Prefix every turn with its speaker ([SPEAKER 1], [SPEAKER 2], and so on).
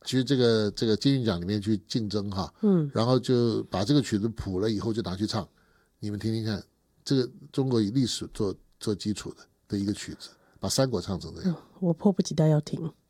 [SPEAKER 1] 去这个金韵奖里面去竞争哈，然后就把这个曲子谱了以后就拿去唱，你们听听看，这个中国以历史做基础的一个曲子，把三国唱成这样，
[SPEAKER 2] 我迫不及待要听。